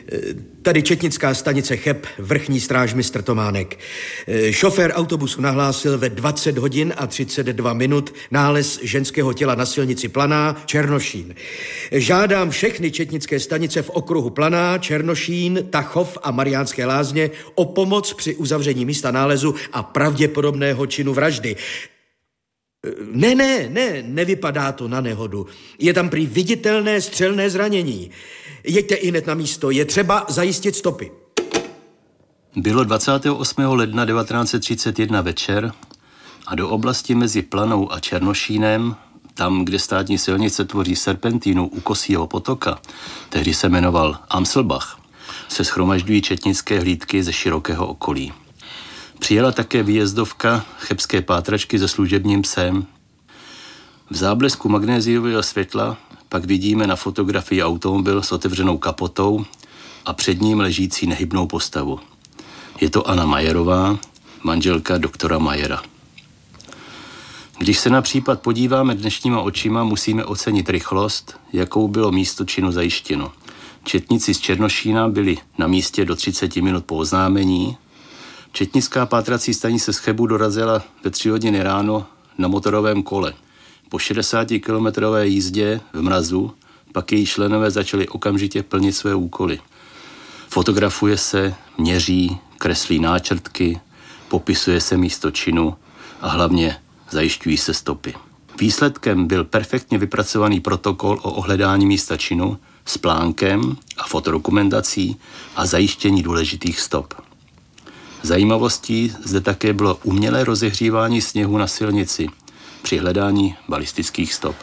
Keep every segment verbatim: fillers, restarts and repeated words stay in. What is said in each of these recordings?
Tady četnická stanice Cheb, vrchní strážmistr Tománek. Šofér autobusu nahlásil ve dvacet hodin a třicet dva minut nález ženského těla na silnici Planá, Černošín. Žádám všechny četnické stanice v okruhu Planá, Černošín, Tachov a Mariánské Lázně o pomoc při uzavření místa nálezu a pravděpodobného činu vraždy. Ne, ne, ne, nevypadá to na nehodu. Je tam prý viditelné střelné zranění. Jeďte ihned na místo, je třeba zajistit stopy. Bylo dvacátého osmého ledna devatenáct set třicet jedna večer a do oblasti mezi Planou a Černošínem, tam, kde státní silnice tvoří serpentínu u Kosího potoka, tehdy se jmenoval Amselbach, se shromažďují četnické hlídky ze širokého okolí. Přijela také výjezdovka chebské pátračky se služebním psem. V záblesku magnéziového světla pak vidíme na fotografii automobil s otevřenou kapotou a před ním ležící nehybnou postavu. Je to Anna Majerová, manželka doktora Majera. Když se na případ podíváme dnešníma očima, musíme ocenit rychlost, jakou bylo místo činu zajištěno. Četníci z Černošína byli na místě do třicet minut po oznámení. Četnická pátrací stanice z Chebu dorazila ve tři hodiny ráno na motorovém kole. Po šedesátikilometrové jízdě v mrazu pak její členové začali okamžitě plnit své úkoly. Fotografuje se, měří, kreslí náčrtky, popisuje se místo činu a hlavně zajišťují se stopy. Výsledkem byl perfektně vypracovaný protokol o ohledání místa činu s plánkem a fotodokumentací a zajištění důležitých stop. Zajímavostí zde také bylo umělé rozehřívání sněhu na silnici při hledání balistických stop.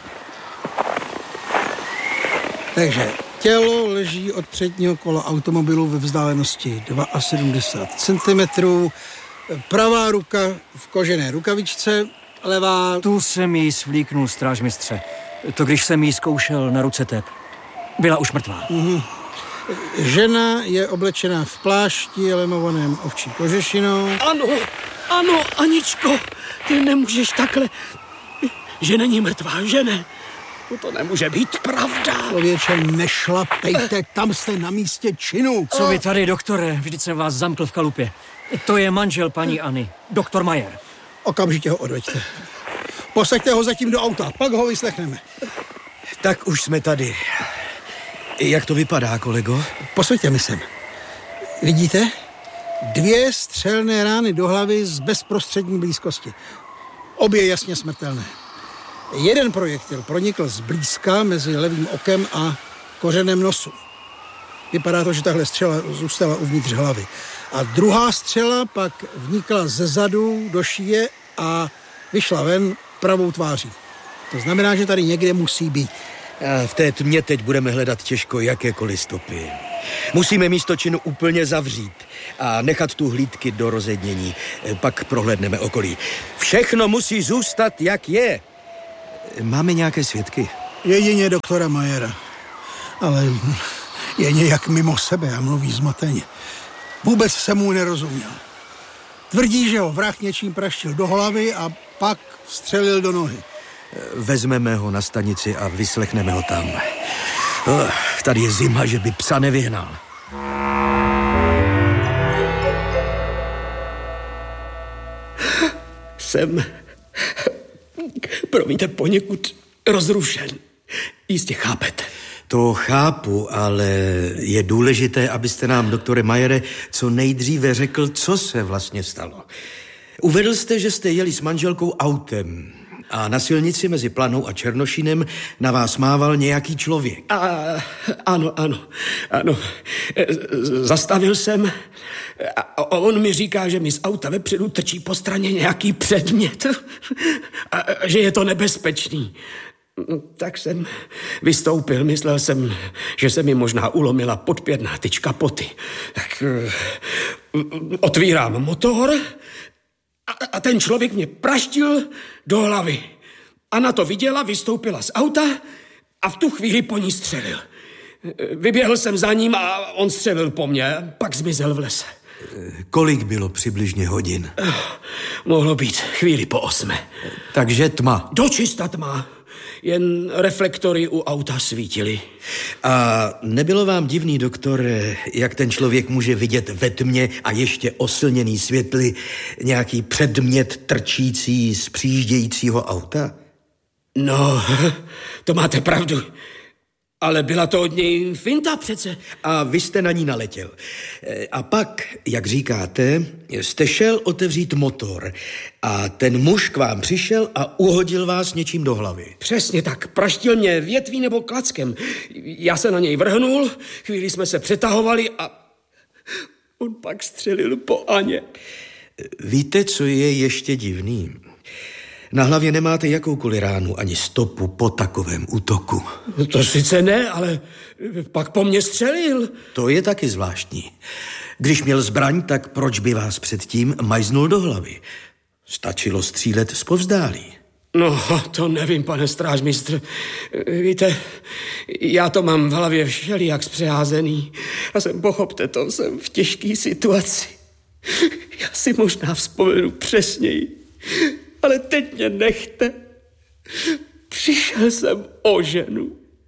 Takže tělo leží od předního kola automobilu ve vzdálenosti sedmdesát dva centimetrů, pravá ruka v kožené rukavičce, levá... Tu jsem jí svlíknul, strážmistře. To když jsem jí zkoušel na ruce tep. Byla už mrtvá. Mhm. Žena je oblečená v plášti lemovaném ovčí kožešinou. Ano, ano, Aničko, ty nemůžeš takhle... Že není mrtvá, že ne? No to nemůže být pravda. Člověče, nešlapejte, tam jste na místě činu. Co vy tady, doktore? Vždyť jsem vás zamkl v chalupě. To je manžel paní Anny, doktor Majer. Okamžitě ho odveďte. Posaďte ho zatím do auta, pak ho vyslechneme. Tak už jsme tady. Jak to vypadá, kolego? Posvěďte mi sem. Vidíte? Dvě střelné rány do hlavy z bezprostřední blízkosti. Obě jasně smrtelné. Jeden projektil pronikl zblízka mezi levým okem a kořenem nosu. Vypadá to, že tahle střela zůstala uvnitř hlavy. A druhá střela pak vnikla ze zadu do šíje a vyšla ven pravou tváří. To znamená, že tady někde musí být. A v té tmě teď budeme hledat těžko jakékoliv stopy. Musíme místo činu úplně zavřít a nechat tu hlídky do rozednění. Pak prohlédneme okolí. Všechno musí zůstat, jak je. Máme nějaké svědky? Jedině doktora Majera. Ale je nějak mimo sebe a mluví zmateně. Vůbec se mu nerozuměl. Tvrdí, že ho vrah něčím praštil do hlavy a pak střelil do nohy. Vezmeme ho na stanici a vyslechneme ho tam. Oh, tady je zima, že by psa nevyhnal. Jsem, promiňte, poněkud rozrušen. Jistě chápete. To chápu, ale je důležité, abyste nám, doktore Majere, co nejdříve řekl, co se vlastně stalo. Uvedl jste, že jste jeli s manželkou autem a na silnici mezi Planou a Černošínem na vás mával nějaký člověk. A, ano, ano, ano. Zastavil jsem a on mi říká, že mi z auta vepředu trčí po straně nějaký předmět a že je to nebezpečný. Tak jsem vystoupil, myslel jsem, že se mi možná ulomila podpěrná tyčka poty. Tak otvírám motor a ten člověk mě praštil do hlavy. Anna to viděla, vystoupila z auta a v tu chvíli po ní střelil. Vyběhl jsem za ním a on střelil po mně, pak zmizel v lese. Kolik bylo přibližně hodin? Mohlo být chvíli po osmé. Takže tma. Dočista tma. jen reflektory u auta svítily. A nebylo vám divný, doktor, jak ten člověk může vidět ve tmě a ještě oslněný světly nějaký předmět trčící z přijíždějícího auta? No, to máte pravdu. Ale byla to od něj finta přece. A vy jste na ní naletěl. A pak, jak říkáte, jste šel otevřít motor a ten muž k vám přišel a uhodil vás něčím do hlavy. Přesně tak. Praštil mě větví nebo klackem. Já se na něj vrhnul, chvíli jsme se přetahovali a on pak střelil po Aně. Víte, co je ještě divný? Na hlavě nemáte jakoukoliv ránu ani stopu po takovém útoku. To sice ne, ale pak po mně střelil. To je taky zvláštní. Když měl zbraň, tak proč by vás předtím majznul do hlavy? Stačilo střílet zpovzdálí. No, to nevím, pane strážmistr. Víte, já to mám v hlavě všelijak zpřeházený. A jsem, pochopte to, jsem v těžké situaci. Já si možná vzpomenu přesněji. Ale teď mě nechte. Přišel jsem o ženu.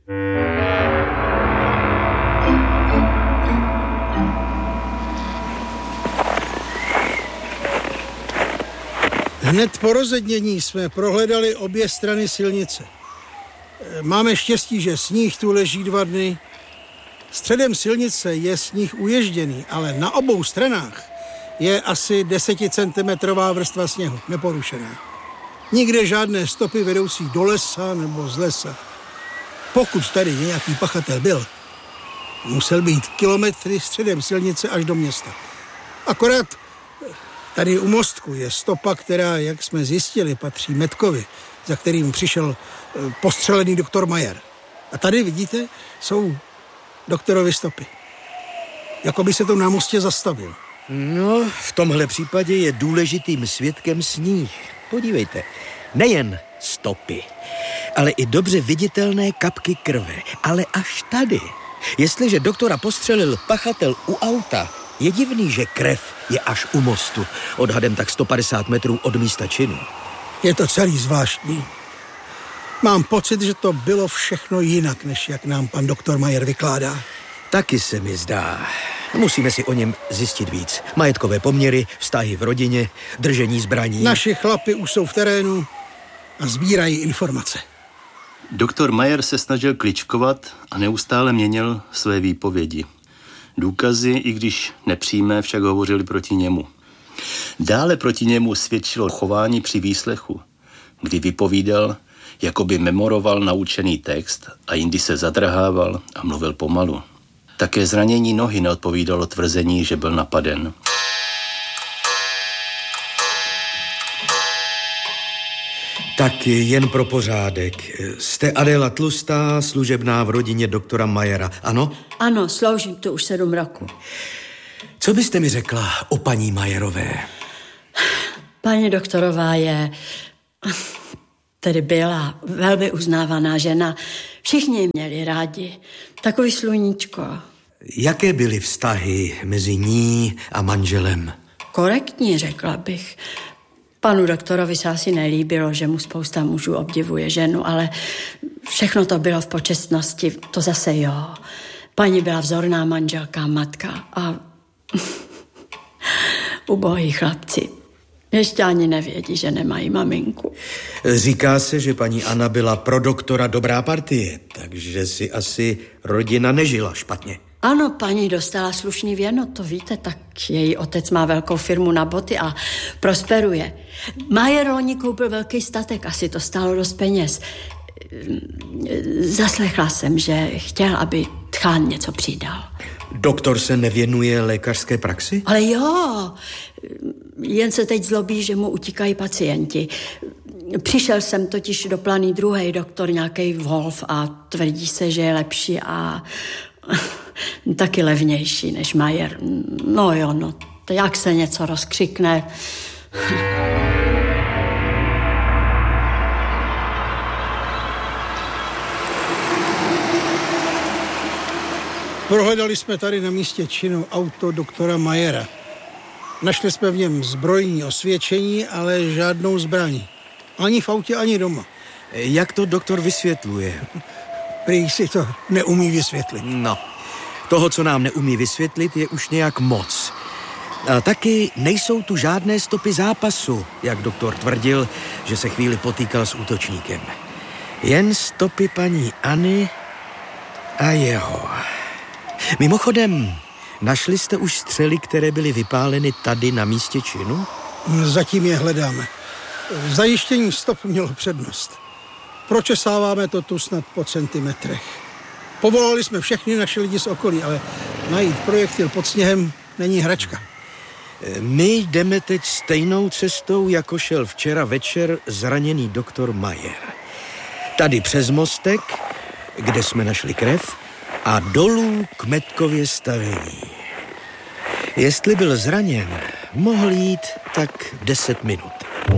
Hned po rozednění jsme prohledali obě strany silnice. Máme štěstí, že sníh tu leží dva dny. Středem silnice je sníh uježděný, ale na obou stranách je asi deseticentimetrová vrstva sněhu, neporušená. Nikde žádné stopy vedoucí do lesa nebo z lesa. Pokud tady nějaký pachatel byl, musel být kilometry středem silnice až do města. Akorát tady u mostku je stopa, která, jak jsme zjistili, patří Metkovi, za kterým přišel postřelený doktor Majer. A tady, vidíte, jsou doktorovy stopy. Jako by se to na mostě zastavil. No, v tomhle případě je důležitým svědkem sníh. Podívejte, nejen stopy, ale i dobře viditelné kapky krve. Ale až tady. Jestliže doktora postřelil pachatel u auta, je divný, že krev je až u mostu, odhadem tak sto padesát metrů od místa činu. Je to celý zvláštní. Mám pocit, že to bylo všechno jinak, než jak nám pan doktor Majer vykládá. Taky se mi zdá. Musíme si o něm zjistit víc. Majetkové poměry, vztahy v rodině, držení zbraní. Naši chlapi už jsou v terénu a sbírají informace. Doktor Majer se snažil kličkovat a neustále měnil své výpovědi. Důkazy, i když nepřímé, však hovořili proti němu. Dále proti němu svědčilo chování při výslechu, kdy vypovídal, jako by memoroval naučený text a jindy se zadrhával a mluvil pomalu. Také zranění nohy neodpovídalo tvrzení, že byl napaden. Tak jen pro pořádek. Jste Adéla Tlustá, služebná v rodině doktora Majera, ano? Ano, sloužím tu už sedm roku. Co byste mi řekla o paní Majerové? Paní doktorová je, tedy byla velmi uznávaná žena. Všichni ji měli rádi. Takový sluníčko. Jaké byly vztahy mezi ní a manželem? Korektní, řekla bych. Panu doktorovi se asi nelíbilo, že mu spousta mužů obdivuje ženu, ale všechno to bylo v počestnosti, to zase jo. Paní byla vzorná manželka, matka a ubohý chlapci. Ještě ani nevědí, že nemají maminku. Říká se, že paní Anna byla pro doktora dobrá partie, takže si asi rodina nežila špatně. Ano, paní dostala slušný věno, to víte, tak její otec má velkou firmu na boty a prosperuje. Majer loni koupil velký statek, asi to stálo dost peněz. Zaslechla jsem, že chtěl, aby tchán něco přidal. Doktor se nevěnuje lékařské praxi? Ale jo, jen se teď zlobí, že mu utíkají pacienti. Přišel jsem totiž do Planý druhý doktor, nějaký Wolf, a tvrdí se, že je lepší a taky levnější než Majer. No jo, no, to jak se něco rozkřikne. Prohledali jsme tady na místě činu auto doktora Majera. Našli jsme v něm zbrojní osvědčení, ale žádnou zbraň. Ani v autě, ani doma. Jak to doktor vysvětluje? Prý si to neumí vysvětlit. No, toho, co nám neumí vysvětlit, je už nějak moc. A taky nejsou tu žádné stopy zápasu, jak doktor tvrdil, že se chvíli potýkal s útočníkem. Jen stopy paní Anny a jeho. Mimochodem, našli jste už střely, které byly vypáleny tady na místě činu? Zatím je hledáme. Zajištění stop mělo přednost. Pročesáváme to tu snad po centimetrech. Povolali jsme všechny naše lidi z okolí, ale najít projektil pod sněhem není hračka. My jdeme teď stejnou cestou, jako šel včera večer zraněný doktor Majer. Tady přes mostek, kde jsme našli krev, a dolů k Metkově stavení. Jestli byl zraněn, mohl jít tak deset minut.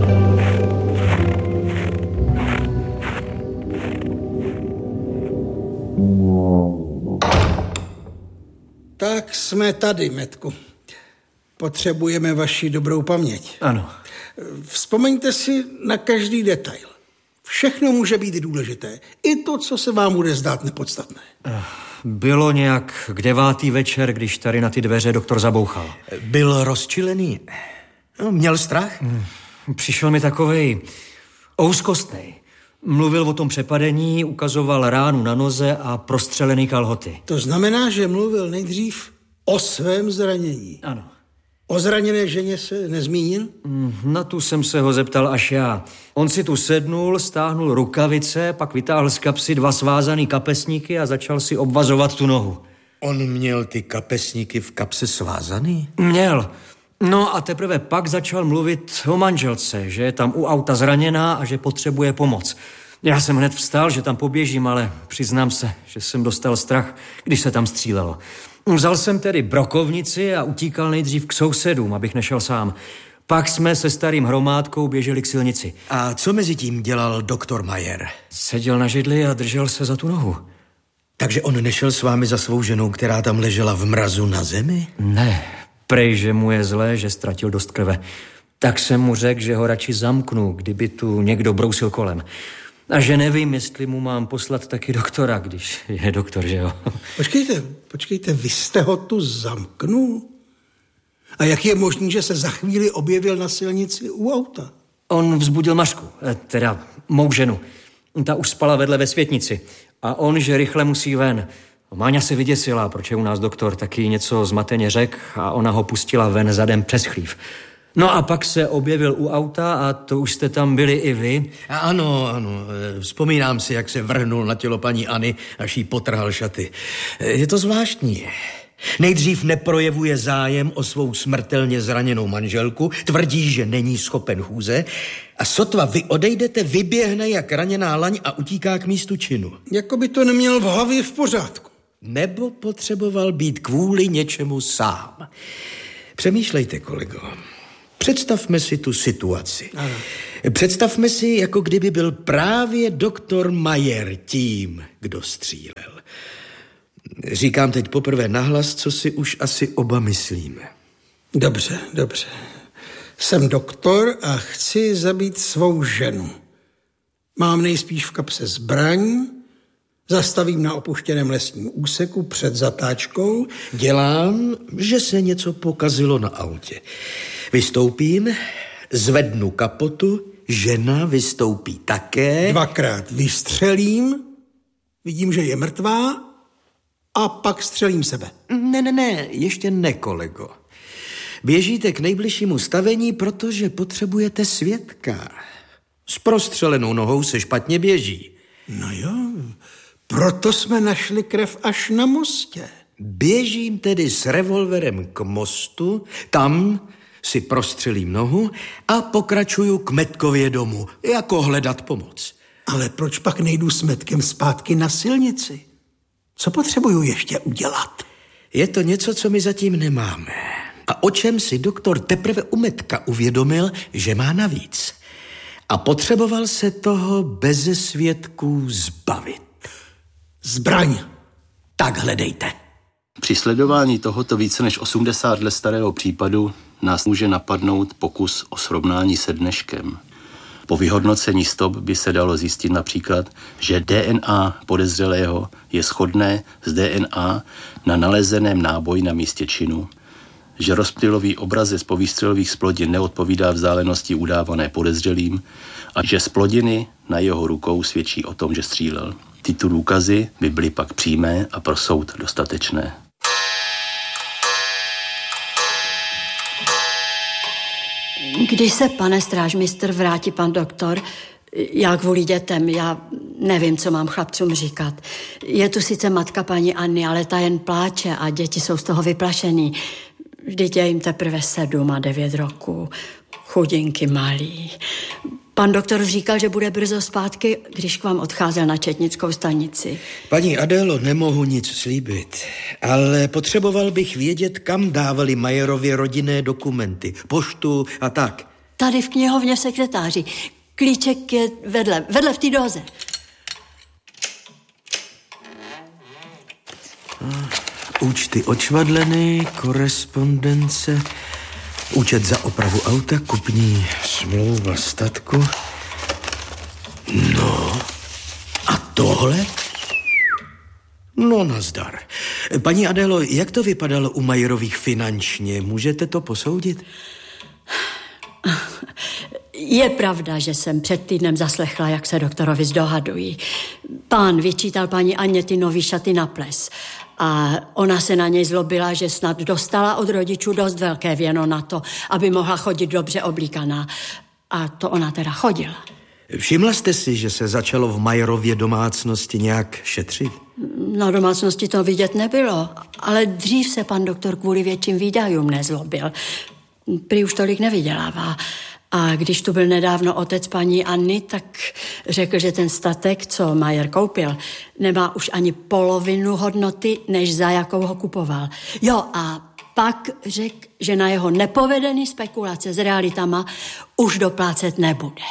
Tak jsme tady, Metku. Potřebujeme vaši dobrou paměť. Ano. Vzpomeňte si na každý detail. Všechno může být důležité. I to, co se vám bude zdát nepodstatné. Bylo nějak k devátý večer, když tady na ty dveře doktor zabouchal. Byl rozčilený. No, měl strach? Přišel mi takovej ouskostnej. Mluvil o tom přepadení, ukazoval ránu na noze a prostřelený kalhoty. To znamená, že mluvil nejdřív o svém zranění. Ano. O zraněné ženě se nezmínil? Na tu jsem se ho zeptal až já. On si tu sednul, stáhnul rukavice, pak vytáhl z kapsy dva svázaný kapesníky a začal si obvazovat tu nohu. On měl ty kapesníky v kapse svázaný? Měl. No a teprve pak začal mluvit o manželce, že je tam u auta zraněná a že potřebuje pomoc. Já jsem hned vstal, že tam poběžím, ale přiznám se, že jsem dostal strach, když se tam střílelo. Vzal jsem tedy brokovnici a utíkal nejdřív k sousedům, abych nešel sám. Pak jsme se starým hromádkou běželi k silnici. A co mezi tím dělal doktor Majer? Seděl na židli a držel se za tu nohu. Takže on nešel s vámi za svou ženou, která tam ležela v mrazu na zemi? Ne, prej, že mu je zlé, že ztratil dost krve. Tak jsem mu řekl, že ho radši zamknu, kdyby tu někdo brousil kolem. A že nevím, jestli mu mám poslat taky doktora, když je doktor, že jo? Počkejte, počkejte, vy jste ho tu zamknul? A jak je možný, že se za chvíli objevil na silnici u auta? On vzbudil Mašku, teda mou ženu. Ta už spala vedle ve světnici. A on, že rychle musí ven. Máňa se vyděsila, proč je u nás doktor, taky něco zmateně řekl a ona ho pustila ven zadem přes chlív. No a pak se objevil u auta a to už jste tam byli i vy. Ano, ano, vzpomínám si, jak se vrhnul na tělo paní Anny, až jí potrhal šaty. Je to zvláštní. Nejdřív neprojevuje zájem o svou smrtelně zraněnou manželku, tvrdí, že není schopen chůze a sotva vy odejdete, vyběhne jak raněná laň a utíká k místu činu. Jako by to neměl v hlavě v pořádku. Nebo potřeboval být kvůli něčemu sám. Přemýšlejte, kolego. Představme si tu situaci. Ano. Představme si, jako kdyby byl právě doktor Majer tím, kdo střílel. Říkám teď poprvé nahlas, co si už asi oba myslíme. Dobře, dobře. Jsem doktor a chci zabít svou ženu. Mám nejspíš v kapse zbraň, zastavím na opuštěném lesním úseku před zatáčkou. Dělám, že se něco pokazilo na autě. Vystoupím, zvednu kapotu, žena vystoupí také. Dvakrát vystřelím, vidím, že je mrtvá a pak střelím sebe. Ne, ne, ne, ještě ne, kolego. Běžíte k nejbližšímu stavení, protože potřebujete svědka. S prostřelenou nohou se špatně běží. No jo, proto jsme našli krev až na mostě. Běžím tedy s revolverem k mostu, tam si prostřelím nohu a pokračuju k Metkově domu, jako hledat pomoc. Ale proč pak nejdu s Metkem zpátky na silnici? Co potřebuju ještě udělat? Je to něco, co my zatím nemáme. A o čem si doktor teprve u Metka uvědomil, že má navíc. A potřeboval se toho beze svědků zbavit. Zbraň. Tak hledejte. Při sledování tohoto více než osmdesát let starého případu nás může napadnout pokus o srovnání se dneškem. Po vyhodnocení stop by se dalo zjistit například, že D N A podezřelého je shodné s D N A na nalezeném náboji na místě činu, že rozptylový obrazec po výstřelových zplodin neodpovídá vzdálenosti udávané podezřelým a že zplodiny na jeho rukou svědčí o tom, že střílel. Tyto důkazy by byly pak přímé a pro soud dostatečné. Když se, pane strážmistr, vrátí pan doktor, já kvůli dětem, já nevím, co mám chlapcům říkat. Je tu sice matka paní Anny, ale ta jen pláče a děti jsou z toho vyplašený. Vždyť je jim teprve sedm a devět roků. Chudinky malí. Pan doktor říkal, že bude brzo zpátky, když k vám odcházel na četnickou stanici. Paní Adélo, nemohu nic slíbit, ale potřeboval bych vědět, kam dávali Majerově rodinné dokumenty, poštu a tak. Tady v knihovně v sekretáři. Klíček je vedle, vedle v té doze. Účty očvadleny, korespondence, účet za opravu auta, kupní smlouva statku. No, a tohle? No, nazdar. Paní Adélo, jak to vypadalo u Majerových finančně? Můžete to posoudit? Je pravda, že jsem před týdnem zaslechla, jak se doktorovi zdohadují. Pán vyčítal paní Anně ty nový šaty na ples. A ona se na něj zlobila, že snad dostala od rodičů dost velké věno na to, aby mohla chodit dobře oblíkaná. A to ona teda chodila. Všimla jste si, že se začalo v Majerově domácnosti nějak šetřit? Na domácnosti to vidět nebylo, ale dřív se pan doktor kvůli větším výdajům nezlobil. Prý už tolik nevydělává. A když tu byl nedávno otec paní Anny, tak řekl, že ten statek, co Majer koupil, nemá už ani polovinu hodnoty, než za jakou ho kupoval. Jo, a pak řekl, že na jeho nepovedený spekulace s realitama už doplácet nebude.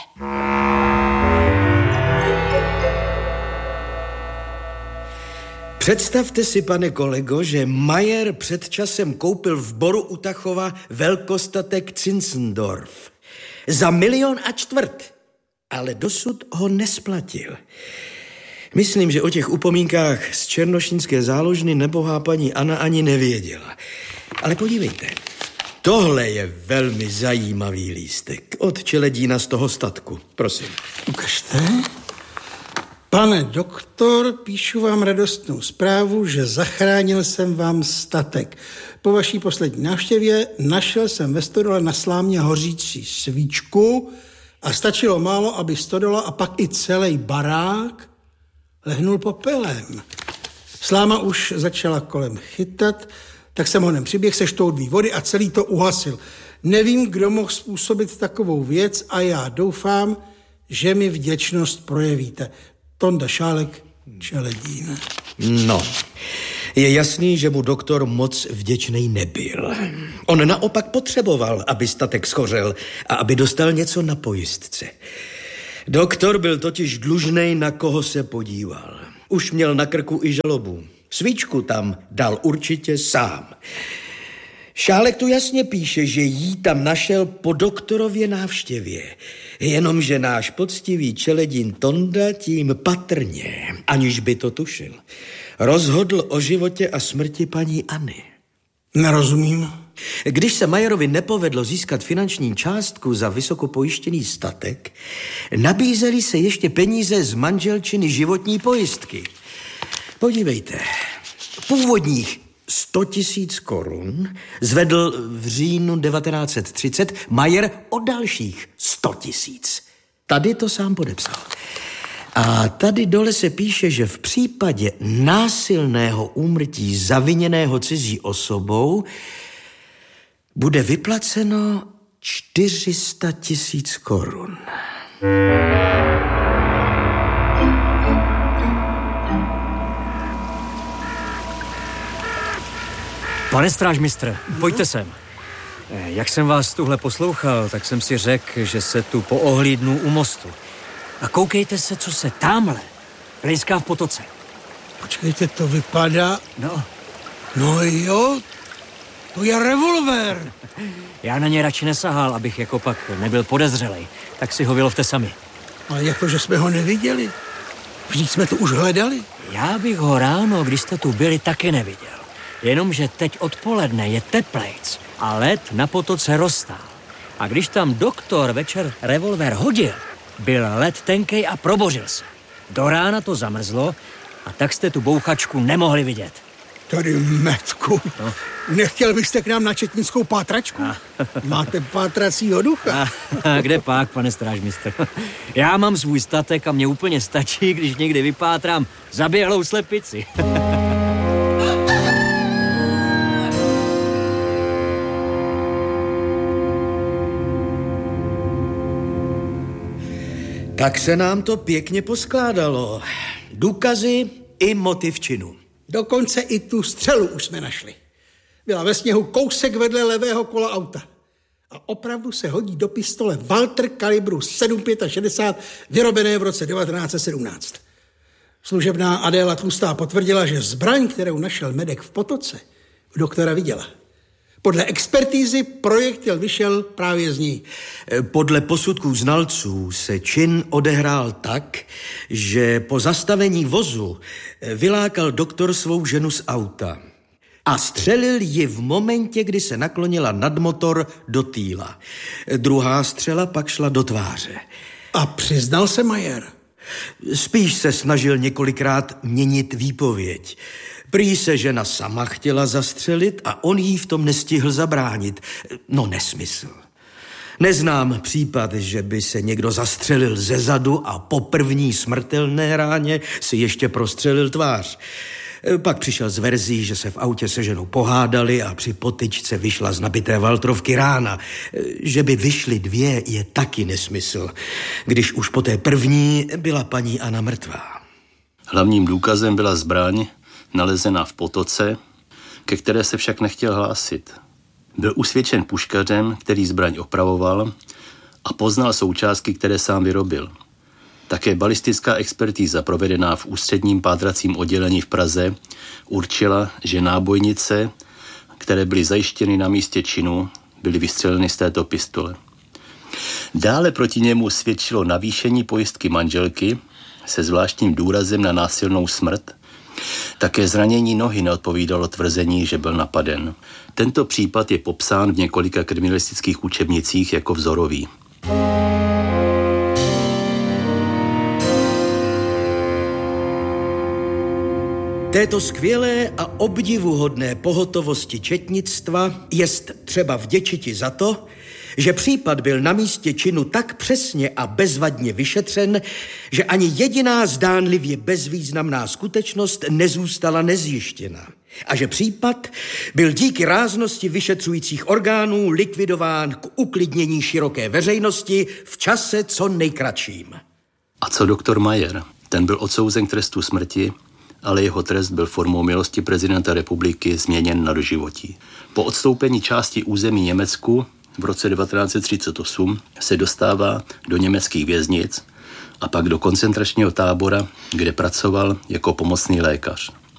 Představte si, pane kolego, že Majer před časem koupil v Boru u Tachova velkostatek Zinzendorf za milion a čtvrt, ale dosud ho nesplatil. Myslím, že o těch upomínkách z černošínské záložny nebohá paní Anna ani nevěděla. Ale podívejte, tohle je velmi zajímavý lístek od čeledína z toho statku. Prosím. Ukažte. Pane doktor, píšu vám radostnou zprávu, že zachránil jsem vám statek. Po vaší poslední návštěvě našel jsem ve stodole na slámě hořící svíčku a stačilo málo, aby stodola a pak i celý barák lehnul popelem. Sláma už začala kolem chytat, tak jsem honem přiběh se štoudví vody a celý to uhasil. Nevím, kdo mohl způsobit takovou věc a já doufám, že mi vděčnost projevíte. Tonda Šálek, Čeledín. No, je jasný, že mu doktor moc vděčnej nebyl. On naopak potřeboval, aby statek schořel a aby dostal něco na pojistce. Doktor byl totiž dlužnej, na koho se podíval. Už měl na krku i žalobu. Svíčku tam dal určitě sám. Šálek tu jasně píše, že jí tam našel po doktorově návštěvě. Jenomže náš poctivý čeledín Tonda tím patrně, aniž by to tušil, rozhodl o životě a smrti paní Anny. Nerozumím. Když se Majerovi nepovedlo získat finanční částku za vysokopojištěný statek, nabízely se ještě peníze z manželčiny životní pojistky. Podívejte, původních sto tisíc korun zvedl v říjnu devatenáct set třicet Majer o dalších sto tisíc. Tady to sám podepsal. A tady dole se píše, že v případě násilného úmrtí zaviněného cizí osobou bude vyplaceno čtyři sta tisíc korun. Pane strážmistře, pojďte sem. Jak jsem vás tuhle poslouchal, tak jsem si řekl, že se tu poohlídnu u mostu. A koukejte se, co se tamhle plejská v potoce. Počkejte, to vypadá... No. No jo, To je revolver. Já na ně radši nesahal, abych jako pak nebyl podezřelej. Tak si ho vylovte sami. Ale jak to, že jsme ho neviděli? Vždyť jsme to už hledali. Já bych ho ráno, když jste tu byli, taky neviděl. Jenomže teď odpoledne je teplejc a led na potoce roztál. A když tam doktor večer revolver hodil, byl led tenkej a probořil se. Do rána to zamrzlo a tak jste tu bouchačku nemohli vidět. Tady Metku, no. Nechtěl byste k nám na četnickou pátračku? A. Máte pátracího ducha. A, a kde pak, pane strážmistr? Já mám svůj statek a mě úplně stačí, když někdy vypátrám zaběhlou slepici. Tak se nám to pěkně poskládalo. Důkazy i motiv činu. Dokonce i tu střelu už jsme našli. Byla ve sněhu kousek vedle levého kola auta. A opravdu se hodí do pistole Walter kalibru sedm šedesát pět, vyrobené v roce devatenáct set sedmnáct. Služebná Adéla Tlustá potvrdila, že zbraň, kterou našel Medek v Potoce, doktora viděla. Podle expertízy projektil vyšel právě z ní. Podle posudků znalců se čin odehrál tak, že po zastavení vozu vylákal doktor svou ženu z auta a střelil ji v momentě, kdy se naklonila nad motor do týla. Druhá střela pak šla do tváře. A přiznal se Majer? Spíš se snažil několikrát měnit výpověď. Prý se žena sama chtěla zastřelit a on jí v tom nestihl zabránit. No nesmysl. Neznám případ, že by se někdo zastřelil ze zadu a po první smrtelné ráně si ještě prostřelil tvář. Pak přišel z verzí, že se v autě se ženou pohádali a při potyčce vyšla z nabité Waltrovky rána. Že by vyšly dvě, je taky nesmysl, když už po té první byla paní Anna mrtvá. Hlavním důkazem byla zbraň, nalezená v Potoce, ke které se však nechtěl hlásit. Byl usvědčen puškařem, který zbraň opravoval a poznal součástky, které sám vyrobil. Také balistická expertíza provedená v ústředním pátracím oddělení v Praze určila, že nábojnice, které byly zajištěny na místě činu, byly vystřeleny z této pistole. Dále proti němu svědčilo navýšení pojistky manželky se zvláštním důrazem na násilnou smrt. Také zranění nohy neodpovídalo tvrzení, že byl napaden. Tento případ je popsán v několika kriminalistických učebnicích jako vzorový. Této skvělé a obdivuhodné pohotovosti četnictva jest třeba vděčiti za to, že případ byl na místě činu tak přesně a bezvadně vyšetřen, že ani jediná zdánlivě bezvýznamná skutečnost nezůstala nezjištěna. A že případ byl díky ráznosti vyšetřujících orgánů likvidován k uklidnění široké veřejnosti v čase co nejkratším. A co doktor Majer? Ten byl odsouzen k trestu smrti, ale jeho trest byl formou milosti prezidenta republiky změněn na doživotí. Po odstoupení části území Německu v roce devatenáct set třicet osm se dostává do německých věznic a pak do koncentračního tábora, kde pracoval jako pomocný lékař.